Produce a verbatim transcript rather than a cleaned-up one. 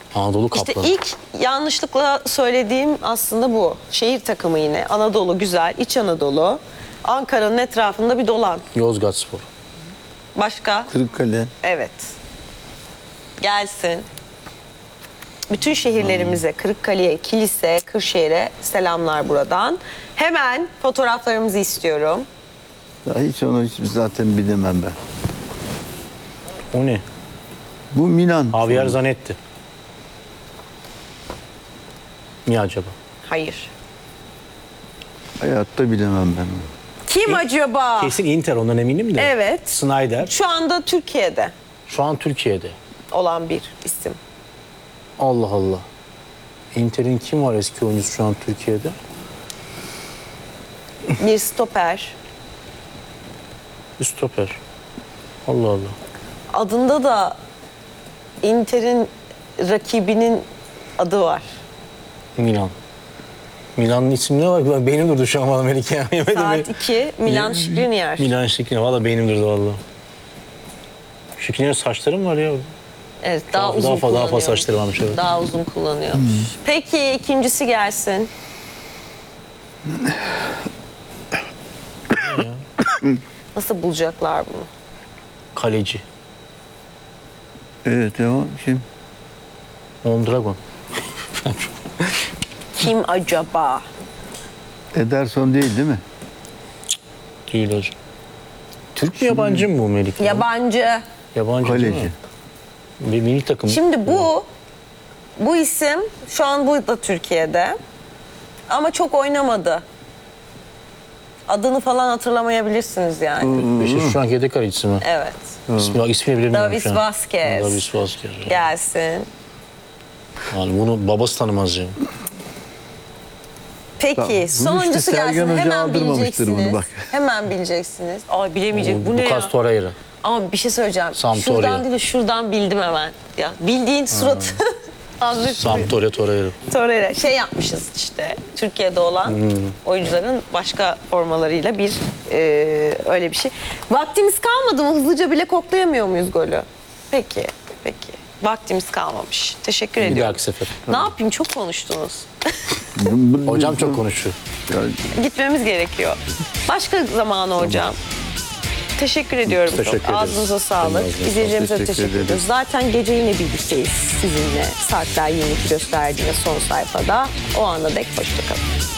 Anadolu Kaplanı. İşte ilk yanlışlıkla söylediğim aslında bu. Şehir takımı yine. Anadolu güzel, İç Anadolu. Ankara'nın etrafında bir dolan. Yozgatspor. Başka? Kırıkkale. Evet. Gelsin. Bütün şehirlerimize, Kırıkkale'ye, Kilis'e, Kırşehir'e selamlar buradan. Hemen fotoğraflarımızı istiyorum. Ya hiç onu hiç zaten bilemem ben. O ne? Bu Milan. Javier Zanetti. Mi acaba? Hayır. Hayatta bilemem ben onu. Kim acaba? Kesin Inter, ondan eminim de. Evet. Snyder. Şu anda Türkiye'de Şu an Türkiye'de. olan bir isim. Allah Allah. Inter'in kim var eski oyuncusu şu an Türkiye'de? Bir stoper. Bir stoper. Allah Allah. Adında da Inter'in rakibinin adı var. Milan. Milan'ın ismi ne var? Ben- Beynim durdu şu an valla Melike. ya. Yemedim Saat mi? iki Milan Skriniar. Milan Skriniar. Valla beynim durdu valla. Skriniar'ın saçları mı var ya? Evet, daha, Daha- uzun daha fa- daha kullanıyormuş. fazla saçları varmış, evet. Daha uzun kullanıyormuş. Peki ikincisi gelsin. Nasıl bulacaklar bunu? Kaleci. Evet devam. Kim? Mondragon. Kim acaba? Ederson değil değil mi? Değil hocam. Türk mü yabancı mı bu Melike? Yabancı. Yabancı değil Kaleci. mi? Bir milli takım. Şimdi bu bu isim şu an bu da Türkiye'de. Ama çok oynamadı. Adını falan hatırlamayabilirsiniz yani. Beşiktaş şu an yedek kalecisi mi? Evet. İsmi, ismini bilemiyorum Davis şu an. Vazquez. Davis Vazquez. Gelsin. Yani bunu babası tanımaz ya. Peki Tamam. Bunu sonuncusu işte Sergen gelsin. Hoca Hemen aldırmamıştır bunu, bileceksiniz. bak. Hemen bileceksiniz. Ay bilemeyecek. Bu, ne ya? Lucas Torreira. Ama bir şey söyleyeceğim. Sampdoria. Şuradan değil de şuradan bildim hemen. Ya bildiğin surat. Anlık. Sampdoria Torreira. Torreira. Şey yapmışız işte. Türkiye'de olan Hmm. oyuncuların başka formalarıyla bir e, öyle bir şey. Vaktimiz kalmadı mı? Hızlıca bile koklayamıyor muyuz golü? Peki. Peki. Vaktimiz kalmamış. Teşekkür Bir ediyorum. dahaki sefer. Ne yapayım? Çok konuştunuz. Bu- bu- Hocam çok konuşuyor. Ya, Gitmemiz gerekiyor. Başka zamanı hocam. Teşekkür ediyorum Teşekkür çok. ederiz. Ağzınıza sağlık. Ağzınıza İzleyicilerimize teşekkür teşekkür, ederiz. ediyoruz. Zaten gece yine birlikteyiz sizinle. Saatler yirmi iki gösterdiğinde son sayfada. O ana dek hoşçakalın.